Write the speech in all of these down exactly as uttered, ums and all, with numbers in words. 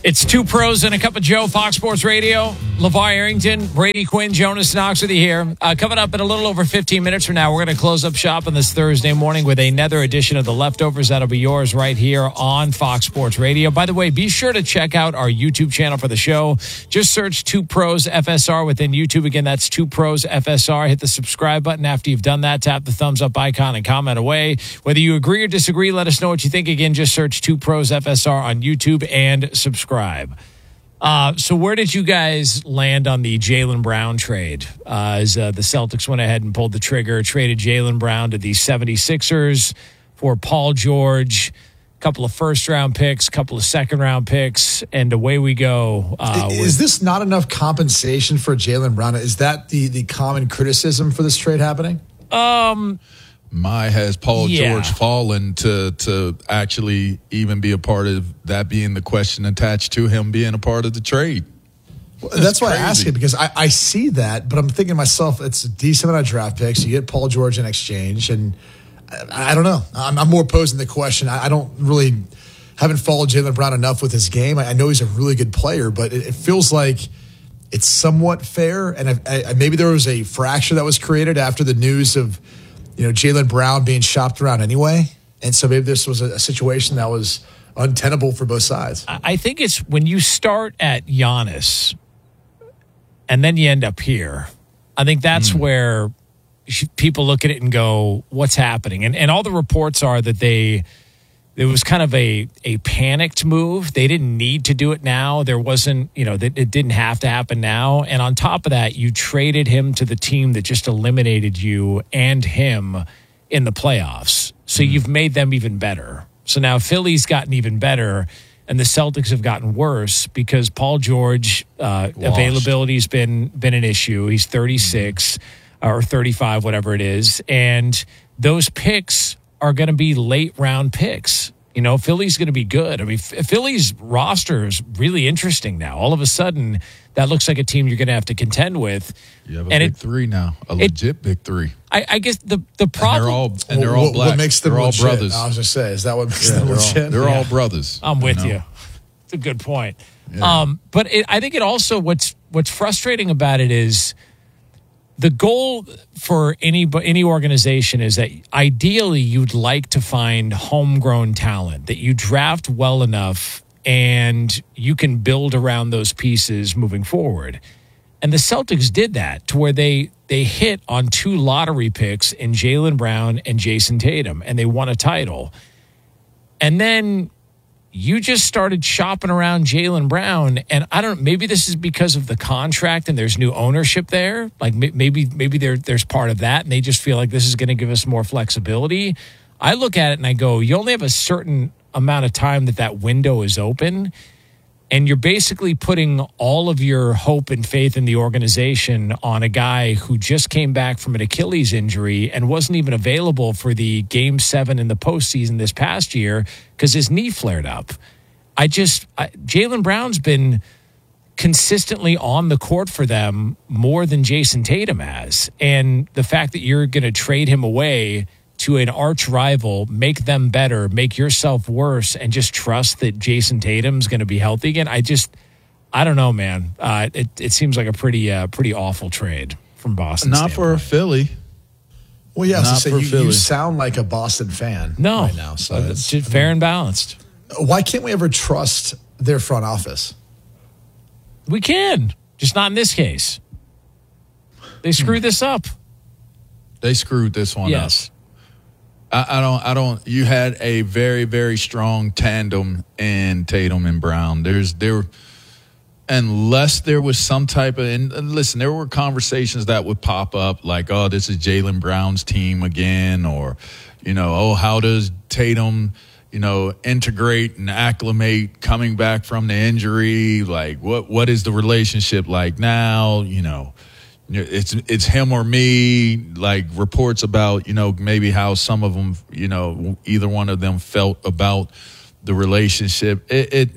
It's Two Pros and a Cup of Joe, Fox Sports Radio. LeVar Arrington, Brady Quinn, Jonas Knox with you here. Uh, coming up in a little over fifteen minutes from now, we're going to close up shop on this Thursday morning with another edition of The Leftovers. That'll be yours right here on Fox Sports Radio. By the way, be sure to check out our YouTube channel for the show. Just search Two Pros F S R within YouTube. Again, that's Two Pros F S R. Hit the subscribe button. After you've done that, tap the thumbs up icon and comment away. Whether you agree or disagree, let us know what you think. Again, just search Two Pros F S R on YouTube and subscribe. Uh, so where did you guys land on the Jaylen Brown trade? Uh, as uh, the Celtics went ahead and pulled the trigger, traded Jaylen Brown to the seventy-sixers for Paul George, a couple of first-round picks, a couple of second-round picks, and away we go. Uh, is this not enough compensation for Jaylen Brown? Is that the, the common criticism for this trade happening? Um... My has Paul yeah. George fallen to to actually even be a part of that being the question attached to him being a part of the trade? Well, that's, that's why I ask it, because I, I see that, but I'm thinking to myself, it's a decent amount of draft picks. You get Paul George in exchange, and I, I don't know. I'm, I'm more posing the question. I, I don't really haven't followed Jaylen Brown enough with his game. I, I know he's a really good player, but it, it feels like it's somewhat fair, and I, I, maybe there was a fracture that was created after the news of you know, Jaylen Brown being shopped around anyway. And so maybe this was a, a situation that was untenable for both sides. I think it's when you start at Giannis and then you end up here, I think that's mm. where people look at it and go, what's happening? And and all the reports are that they, it was kind of a, a panicked move. They didn't need to do it now. There wasn't, you know, it didn't have to happen now. And on top of that, you traded him to the team that just eliminated you and him in the playoffs. So mm-hmm. you've made them even better. So now Philly's gotten even better, and the Celtics have gotten worse because Paul George uh, availability has been been an issue. He's thirty-six mm-hmm. or thirty-five, whatever it is, and those picks are going to be late round picks. You know, Philly's going to be good. I mean, Philly's roster is really interesting now. All of a sudden, that looks like a team you're going to have to contend with. You have a and big it, three now, a legit it, big three. I, I guess the the problem. And they're all, and they're all what, black. What makes them they're legit? all brothers. I was going to say, is that what makes yeah, them they're legit? All, they're yeah. all brothers. I'm with you. Know? you. It's a good point. Yeah. Um, but it, I think it also what's what's frustrating about it is the goal for any any organization is that ideally you'd like to find homegrown talent that you draft well enough and you can build around those pieces moving forward. And the Celtics did that to where they they hit on two lottery picks in Jaylen Brown and Jason Tatum, and they won a title. And then you just started shopping around Jaylen Brown, and I don't. Maybe this is because of the contract and there's new ownership there. Like maybe maybe there there's part of that, and they just feel like this is going to give us more flexibility. I look at it and I go, you only have a certain amount of time that that window is open, and you're basically putting all of your hope and faith in the organization on a guy who just came back from an Achilles injury and wasn't even available for the game seven in the postseason this past year because his knee flared up. I just, I, Jaylen Brown's been consistently on the court for them more than Jason Tatum has. And the fact that you're going to trade him away to an arch rival, make them better, make yourself worse, and just trust that Jason Tatum's going to be healthy again. I just, I don't know, man. Uh, it it seems like a pretty uh, pretty awful trade from Boston. Not for Philly. Well, yeah, I was Not to say, for you, Philly. you sound like a Boston fan no, right now. So it's just fair and balanced. Why can't we ever trust their front office? We can, just not in this case. They screwed this up. They screwed this one yes. up. I, I don't. I don't. You had a very, very strong tandem in Tatum and Brown. There's there, unless there was some type of. And listen, there were conversations that would pop up like, "Oh, this is Jaylen Brown's team again," or, you know, "Oh, how does Tatum, you know, integrate and acclimate coming back from the injury? Like, what what is the relationship like now? You know." It's it's him or me, like reports about, you know, maybe how some of them, you know, either one of them felt about the relationship. It it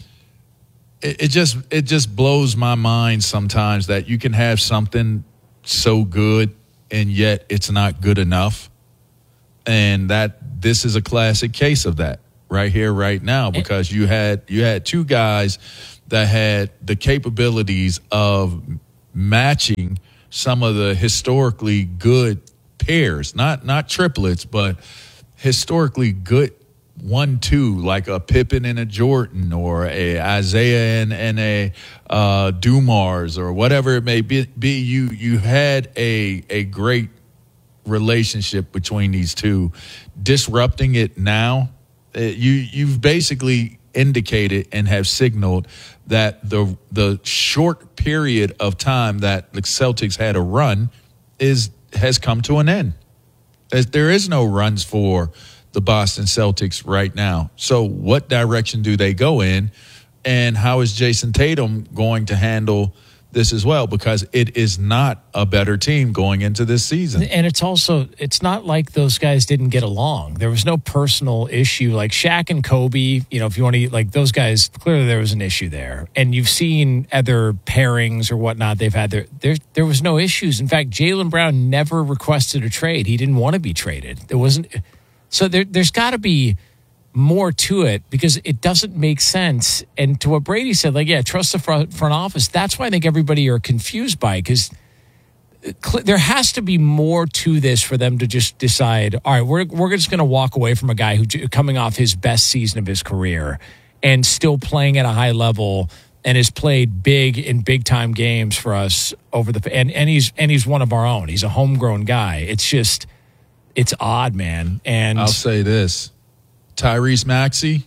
it just it just blows my mind sometimes that you can have something so good and yet it's not good enough. And that this is a classic case of that right here, right now, because you had you had two guys that had the capabilities of matching some of the historically good pairs, not not triplets, but historically good one two, like a Pippen and a Jordan, or a Isaiah and, and a uh, Dumars, or whatever it may be. be you you had a a great relationship between these two. Disrupting it now, uh, you you've basically indicated and have signaled that the the short period of time that the Celtics had a run is has come to an end. There is no runs for the Boston Celtics right now. So what direction do they go in, and how is Jason Tatum going to handle this as well? Because it is not a better team going into this season. And it's also, it's not like those guys didn't get along. There was no personal issue. Like Shaq and Kobe, you know, if you want to, like those guys, clearly there was an issue there. And you've seen other pairings or whatnot they've had there. There, there was no issues. In fact, Jaylen Brown never requested a trade. He didn't want to be traded. There wasn't. So there, there's got to be more to it, because it doesn't make sense. And to what Brady said, like, yeah, trust the front, front office. That's why I think everybody are confused by it, because cl- there has to be more to this for them to just decide, all right, we're we're just going to walk away from a guy who coming off his best season of his career and still playing at a high level and has played big in big time games for us over the and and he's and he's one of our own. He's a homegrown guy. It's just. It's odd, man. And I'll say this. Tyrese Maxey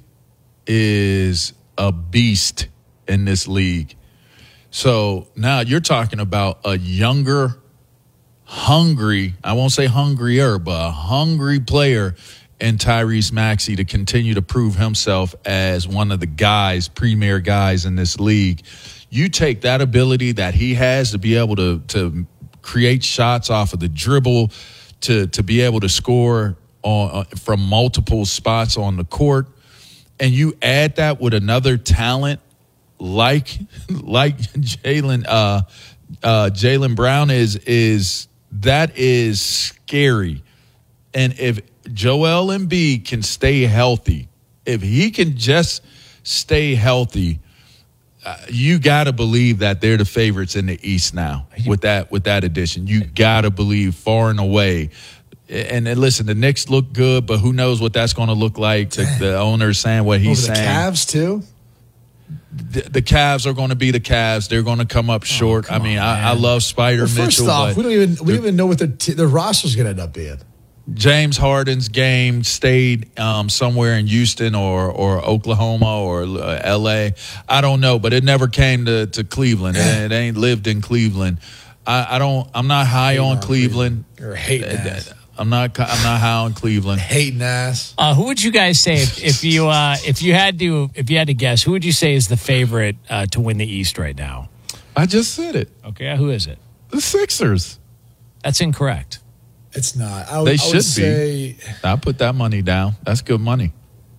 is a beast in this league. So now you're talking about a younger, hungry, I won't say hungrier, but a hungry player in Tyrese Maxey to continue to prove himself as one of the guys, premier guys in this league. You take that ability that he has to be able to, to create shots off of the dribble, to to be able to score on, uh, from multiple spots on the court, and you add that with another talent like like Jaylen uh, uh, Jaylen Brown is is that is scary. And if Joel Embiid can stay healthy, if he can just stay healthy, uh, you got to believe that they're the favorites in the East now with that with that addition. You got to believe far and away. And, and listen, the Knicks look good, but who knows what that's going to look like. The, the owner's saying what he's Over the saying. Cavs too. The, the Cavs are going to be the Cavs. They're going to come up short. Oh, I mean, on, I, I love Spider Well, first Mitchell. off, but we don't even we don't even know what the t- the roster's going to end up being. James Harden's game stayed um, somewhere in Houston or or Oklahoma or uh, L A. I don't know, but it never came to, to Cleveland. It, it ain't lived in Cleveland. I, I don't. I'm not high Hating on on Cleveland. You're hating ass. I'm not. I'm not high on Cleveland. Hating ass. Uh, who would you guys say if, if you uh, if you had to if you had to guess, who would you say is the favorite uh, to win the East right now? I just said it. Okay, who is it? The Sixers. That's incorrect. It's not. I would, They I should would be. say I put that money down. That's good money.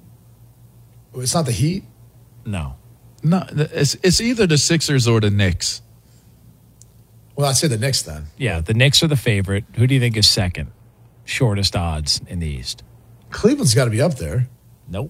it's not the Heat. No. No, it's it's either the Sixers or the Knicks. Well, I'd say the Knicks then. Yeah, the Knicks are the favorite. Who do you think is second? Shortest odds in the East. Cleveland's got to be up there. Nope.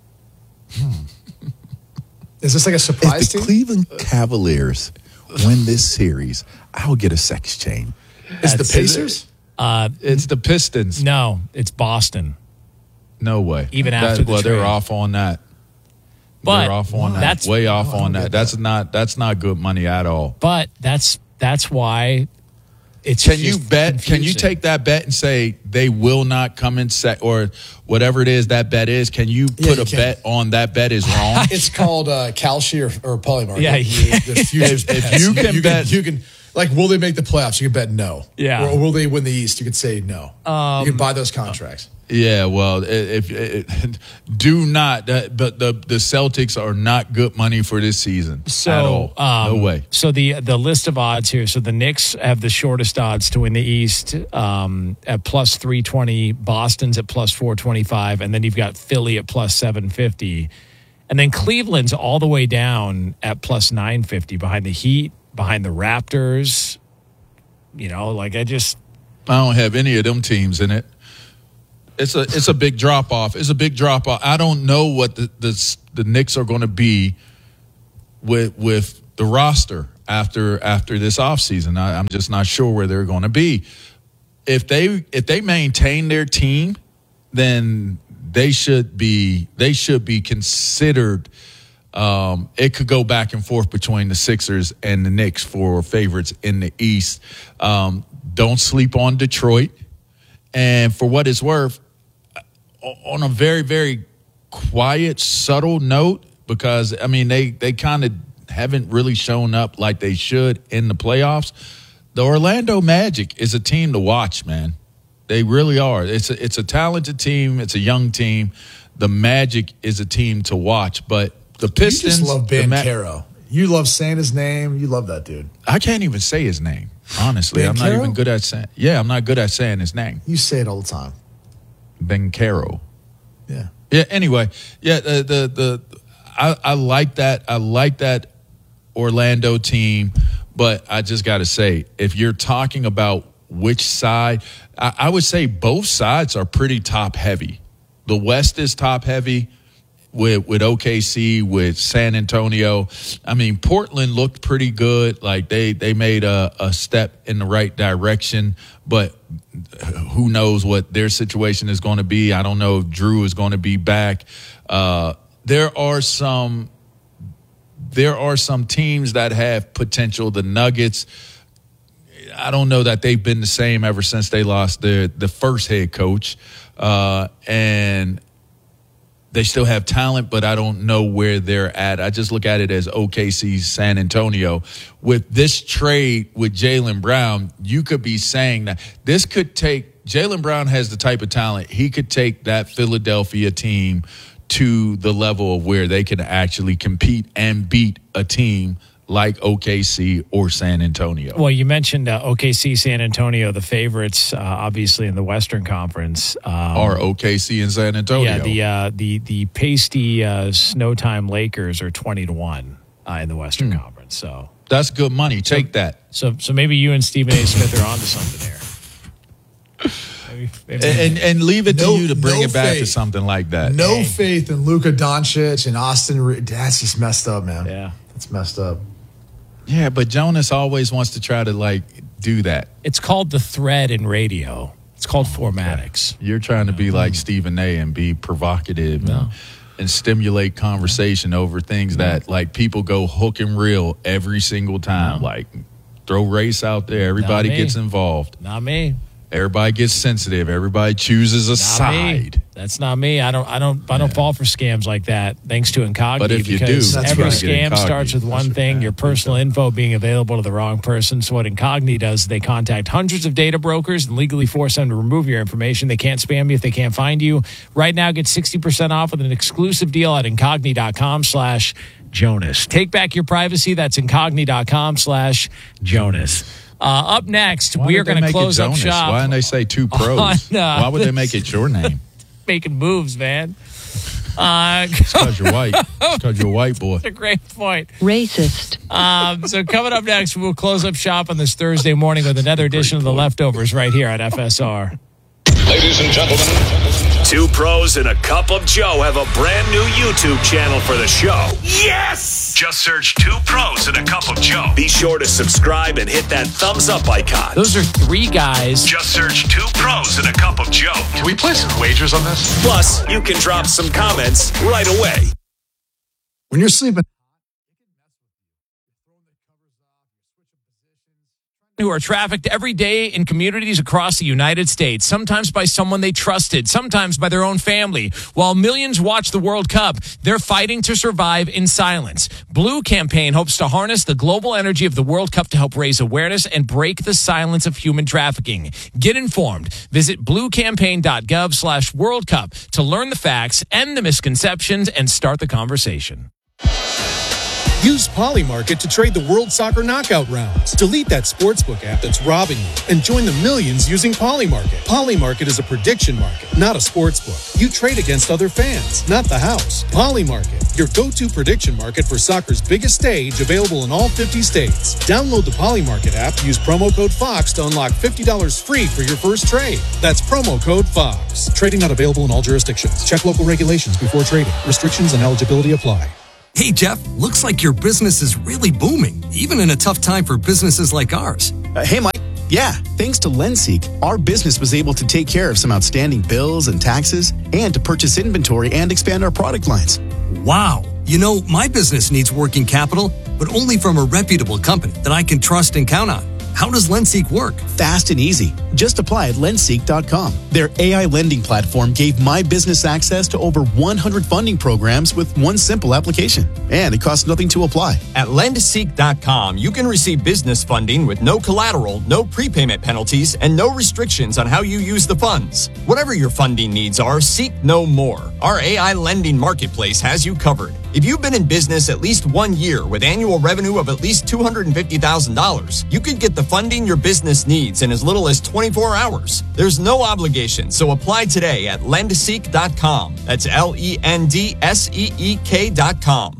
Is this like a surprise If the team? Cleveland Cavaliers win this series, I'll get a sex chain. Is it the That's- Pacers? Uh, It's the Pistons. no, it's Boston. No way. Even That- after the well, they're trade. off on that. But they're off on that. that's way off I don't on get that. That's not that's not good money at all. but that's that's why it's Can you just bet? Can you confusing. take that bet and say they will not come in sec or whatever it is that bet is? Can you Yeah, put you a can. bet on that bet is wrong? It's called uh, Kalshi or, or Polymarket. Yeah, yeah. The futures If- if bets. you can bet- you can like, will they make the playoffs? You can bet no. Yeah. Or, will they win the East? You could say no. Um, you can buy those contracts. Yeah, well, if, if do not, that, but the the Celtics are not good money for this season So, at all. um, no way. So the the list of odds here. So the Knicks have the shortest odds to win the East um, at plus three twenty. Boston's at plus four twenty five, and then you've got Philly at plus seven fifty, and then Cleveland's all the way down at plus nine fifty behind the Heat, behind the Raptors. You know, like I just I don't have any of them teams in it. It's a it's a big drop off. It's a big drop off. I don't know what the the, the Knicks are going to be with with the roster after after this offseason. I, I'm just not sure where they're going to be. If they if they maintain their team, then they should be they should be considered. Um, it could go back and forth between the Sixers and the Knicks for favorites in the East. Um, don't sleep on Detroit. And for what it's worth, on a very, very quiet, subtle note, because, I mean, they, they kind of haven't really shown up like they should in the playoffs. The Orlando Magic is a team to watch, man. They really are. It's a, it's a talented team. It's a young team. The Magic is a team to watch. But the Pistons. You just love Ben Ma- Caro. You love saying his name. You love that dude. I can't even say his name, honestly. Ben I'm Caro? not even good at saying. Yeah, I'm not good at saying his name. You say it all the time. Ben Caro. Yeah. Yeah. Anyway, yeah. The the, the I, I like that. I like that Orlando team, but I just got to say, if you're talking about which side, I, I would say both sides are pretty top heavy. The West is top heavy with with O K C, with San Antonio. I mean, Portland looked pretty good. Like they they made a, a step in the right direction, but who knows what their situation is going to be. I don't know if Drew is going to be back. Uh, there are some there are some teams that have potential. The Nuggets, I don't know that they've been the same ever since they lost their the first head coach, uh, and they still have talent, but I don't know where they're at. I just look at it as O K C, San Antonio. With this trade with Jaylen Brown, you could be saying that this could take – Jaylen Brown has the type of talent. He could take that Philadelphia team to the level of where they can actually compete and beat a team like O K C or San Antonio. Well, you mentioned uh, O K C, San Antonio, the favorites, uh, obviously in the Western Conference. Um, Are O K C and San Antonio. Yeah, the uh, the the pasty uh, Snowtime Lakers are twenty to one uh, in the Western hmm. Conference. So that's good money. Take that. So so maybe you and Stephen A. Smith are onto something there. Maybe, maybe. And, and leave it No- to you to bring no it back faith. to something like that. No Hey. faith in Luka Doncic and Austin Reeves. That's just messed up, man. Yeah. That's messed up. Yeah, but Jonas always wants to try to, like, do that. It's called the thread in radio. It's called formatics. You're trying to be like Stephen A. and be provocative No. and, and stimulate conversation over things that, like, people go hook and reel every single time. No. Like, throw race out there. Everybody me. gets involved. Not me. Everybody gets sensitive. Everybody chooses a Not side. me. That's not me. I don't. I don't. I don't fall for scams like that. Thanks to Incogni. But if you because do, that's every right. scam Incogni. starts with one That's thing: right. your personal info being available to the wrong person. So what Incogni does, they contact hundreds of data brokers and legally force them to remove your information. They can't spam you if they can't find you. Right now, get sixty percent off with an exclusive deal at incogni dot com slash Jonas. Take back your privacy. That's incogni dot com slash Jonas. Uh, up next, Why we would are they going to make it close up Jonas? shop. Why didn't they say two pros? on, uh, Why would they make it your name? Making moves, man. Uh, It's because you're white. It's because you're a white boy. That's a great point. Racist. Um, so coming up next, we'll close up shop on this Thursday morning with another edition of The Leftovers right here at F S R. Ladies and gentlemen, Two Pros and a Cup of Joe have a brand new YouTube channel for the show. Yes! Just search Two Pros and a Cup of Joe. Be sure to subscribe and hit that thumbs up icon. Those are three guys. Just search Two Pros and a Cup of Joe. can we place some wagers on this? Plus, you can drop some comments right away. When you're sleeping, Who are trafficked every day in communities across the United States, sometimes by someone they trusted, sometimes by their own family. While millions watch the World Cup, they're fighting to survive in silence. Blue Campaign hopes to harness the global energy of the World Cup to help raise awareness and break the silence of human trafficking. Get informed. Visit bluecampaign.gov slash World Cup to learn the facts, end the misconceptions, and start the conversation. Use Polymarket to trade the World Soccer Knockout rounds. Delete that sportsbook app that's robbing you and join the millions using Polymarket. Polymarket is a prediction market, not a sportsbook. You trade against other fans, not the house. Polymarket, your go-to prediction market for soccer's biggest stage, available in all fifty states. Download the Polymarket app, use promo code FOX to unlock fifty dollars free for your first trade. That's promo code FOX. Trading not available in all jurisdictions. Check local regulations before trading. Restrictions and eligibility apply. Hey, Jeff, looks like your business is really booming, even in a tough time for businesses like ours. Uh, hey, Mike. Yeah, thanks to Lenseek, our business was able to take care of some outstanding bills and taxes and to purchase inventory and expand our product lines. Wow. You know, my business needs working capital, but only from a reputable company that I can trust and count on. How does Lenseek work? Fast and easy. Just apply at lenseek dot com. Their A I lending platform gave my business access to over one hundred funding programs with one simple application. And it costs nothing to apply. At lenseek dot com, you can receive business funding with no collateral, no prepayment penalties, and no restrictions on how you use the funds. Whatever your funding needs are, seek no more. Our A I lending marketplace has you covered. If you've been in business at least one year with annual revenue of at least two hundred fifty thousand dollars, you could get the funding your business needs in as little as twenty-four hours. There's no obligation, so apply today at lenseek dot com. That's L E N D S E E K dot com.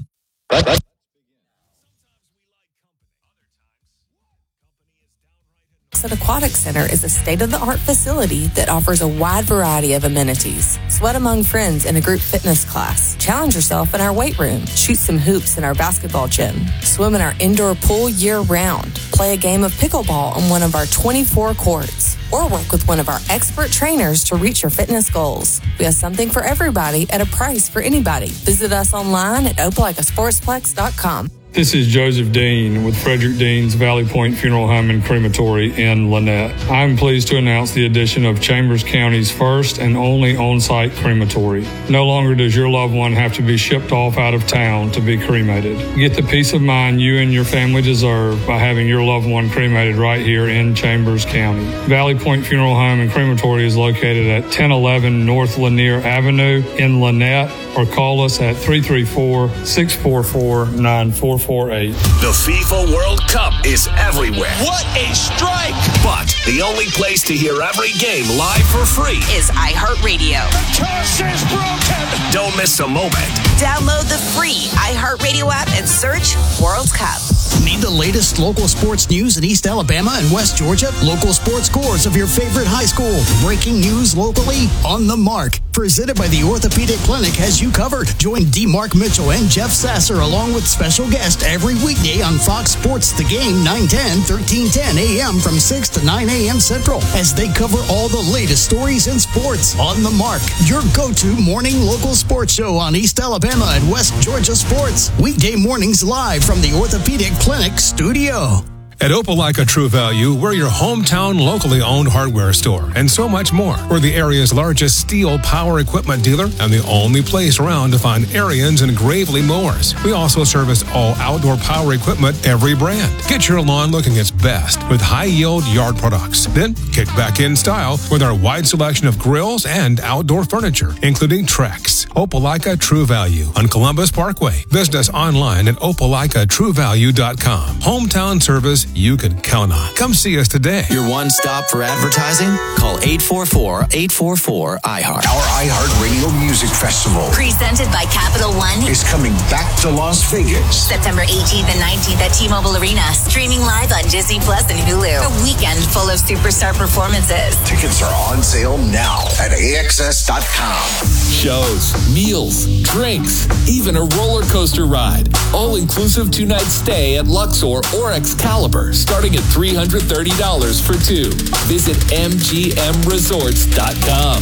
At Aquatic Center is a state-of-the-art facility that offers a wide variety of amenities. Sweat among friends in a group fitness class. Challenge yourself in our weight room. Shoot some hoops in our basketball gym. Swim in our indoor pool year-round. Play a game of pickleball on one of our twenty-four courts. Or work with one of our expert trainers to reach your fitness goals. We have something for everybody at a price for anybody. Visit us online at opelika sportsplex dot com. This is Joseph Dean with Frederick Dean's Valley Point Funeral Home and Crematory in Lynette. I'm pleased to announce the addition of Chambers County's first and only on-site crematory. No longer does your loved one have to be shipped off out of town to be cremated. Get the peace of mind you and your family deserve by having your loved one cremated right here in Chambers County. Valley Point Funeral Home and Crematory is located at ten eleven North Lanier Avenue in Lynette, or call us at three three four, six four four, nine four four eight. The FIFA World Cup is everywhere. What a strike! But the only place to hear every game live for free is iHeartRadio. The curse is broken! Don't miss a moment. Download the free iHeartRadio app and search World Cup. Need the latest local sports news in East Alabama and West Georgia? Local sports scores of your favorite high school. Breaking news locally? On the Mark. Presented by the Orthopedic Clinic has you covered. Join D. Mark Mitchell and Jeff Sasser along with special guests every weekday on Fox Sports The Game, nine ten, thirteen ten a.m. from six to nine a.m. Central as they cover all the latest stories in sports. On the Mark, your go-to morning local sports show on East Alabama and West Georgia sports. Weekday mornings live from the Orthopedic Clinic studio. At Opelika True Value, we're your hometown locally owned hardware store and so much more. We're the area's largest steel power equipment dealer and the only place around to find Ariens and Gravely mowers. We also service all outdoor power equipment, every brand. Get your lawn looking its best with high-yield yard products. Then kick back in style with our wide selection of grills and outdoor furniture, including Trex. Opelika True Value on Columbus Parkway. Visit us online at opelika true value dot com. Hometown service you can count on. Come see us today. Your one stop for advertising? Call eight four four, eight four four, iHeart. Our iHeartRadio Music Festival, presented by Capital One, is coming back to Las Vegas. September eighteenth and nineteenth at T-Mobile Arena. Streaming live on Disney Plus and Hulu. A weekend full of superstar performances. Tickets are on sale now at A X S dot com. Shows, meals, drinks, even a roller coaster ride. All inclusive two-night stay at Luxor or Excalibur, starting at three hundred thirty dollars for two. Visit M G M resorts dot com.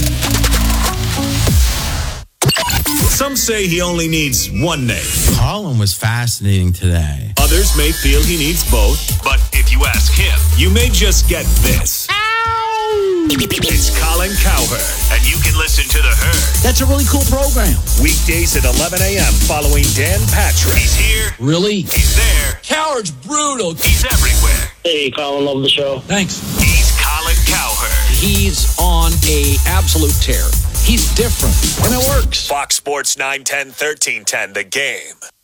Some say he only needs one name. Colin was fascinating today. Others may feel he needs both, but if you ask him, you may just get this. Ow! It's Colin Cowherd, and you can listen to The Herd. That's a really cool program. Weekdays at eleven a.m. following Dan Patrick. He's here. Really? He's there. Cowherd's brutal. He's everywhere. Hey, Colin, love the show. Thanks. He's Colin Cowherd. He's on a absolute tear. He's different, and it works. Fox Sports nine ten, thirteen ten, The Game.